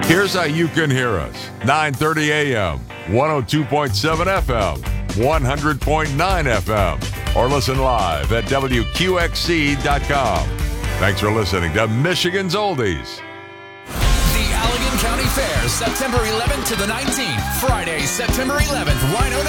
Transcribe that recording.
Here's how you can hear us. 9:30 a.m., 102.7 FM, 100.9 FM, or listen live at WQXC.com. Thanks for listening to Michigan's Oldies. The Allegan County Fair, September 11th to the 19th. Friday, September 11th, Rhino